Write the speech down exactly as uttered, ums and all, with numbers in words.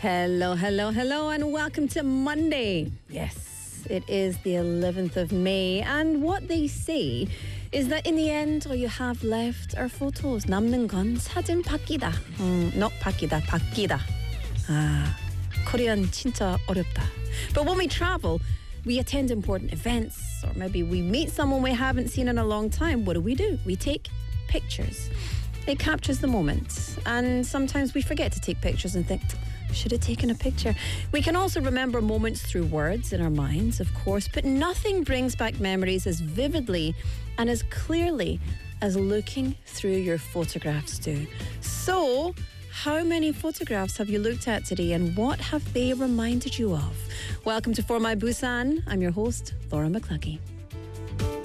Hello, hello, hello, and welcome to Monday. Yes, it is the eleventh of May, and what they say is that in the end, all you have left are photos. 남는 건 사진 바뀌다. 음, not 바뀌다, 바뀌다. 아, Korean 진짜 어렵다. But when we travel, we attend important events, or maybe we meet someone we haven't seen in a long time. What do we do? We take pictures. It captures the moment, and sometimes we forget to take pictures and think, should have taken a picture. We can also remember moments through words in our minds, of course, but nothing brings back memories as vividly and as clearly as looking through your photographs do. So, how many photographs have you looked at today, and what have they reminded you of? Welcome to For My Busan. I'm your host, Laura McCluskey.